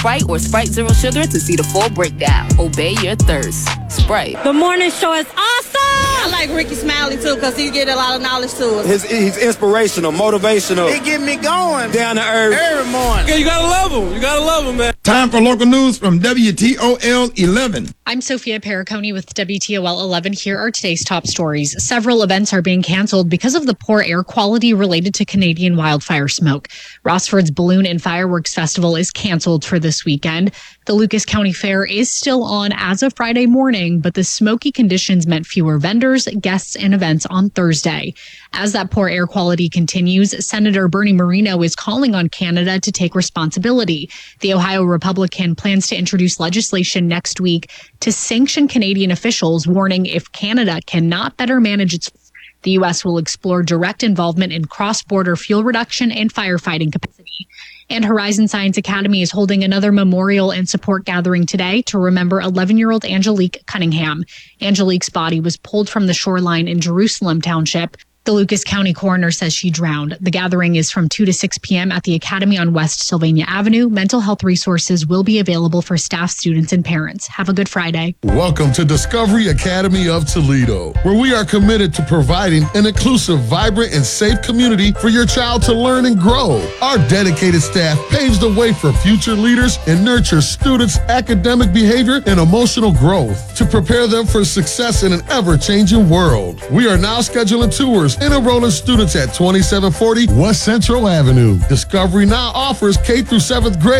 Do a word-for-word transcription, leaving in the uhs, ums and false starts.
Sprite or Sprite Zero Sugar to see the full breakdown. Obey your thirst. Sprite. The morning show is awesome! I like Ricky Smiley, too, because he get a lot of knowledge to us. His, he's inspirational, motivational. He get me going. Down to earth. Every morning. Okay, you gotta love him. You gotta love him, man. Time for local news from W T O L eleven. I'm Sophia Pericone with W T O L eleven. Here are today's top stories. Several events are being canceled because of the poor air quality related to Canadian wildfire smoke. Rossford's Balloon and Fireworks Festival is canceled for this weekend. The Lucas County Fair is still on as of Friday morning, but the smoky conditions meant fewer vendors, guests, and events on Thursday. As that poor air quality continues, Senator Bernie Moreno is calling on Canada to take responsibility. The Ohio Republican plans to introduce legislation next week to sanction Canadian officials, warning if Canada cannot better manage its the U S will explore direct involvement in cross-border fuel reduction and firefighting capacity. And Horizon Science Academy is holding another memorial and support gathering today to remember eleven-year-old Angelique Cunningham. Angelique's body was pulled from the shoreline in Jerusalem Township. The Lucas County coroner says she drowned. The gathering is from two to six p.m. at the Academy on West Sylvania Avenue. Mental health resources will be available for staff, students, and parents. Have a good Friday. Welcome to Discovery Academy of Toledo, where we are committed to providing an inclusive, vibrant, and safe community for your child to learn and grow. Our dedicated staff paves the way for future leaders and nurtures students' academic behavior and emotional growth to prepare them for success in an ever-changing world. We are now scheduling tours and enrolling students at twenty-seven forty West Central Avenue. Discovery now offers K through seventh grade